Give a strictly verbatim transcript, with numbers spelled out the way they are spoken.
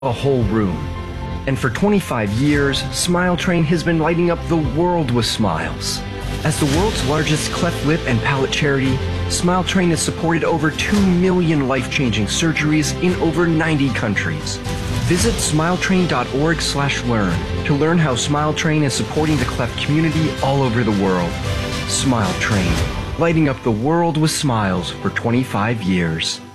a whole room. And for twenty-five years, Smile Train has been lighting up the world with smiles. As the world's largest cleft lip and palate charity, Smile Train has supported over two million life-changing surgeries in over ninety countries. Visit smiletrain dot org slash learn to learn how Smile Train is supporting the cleft community all over the world. Smile Train, lighting up the world with smiles for twenty-five years.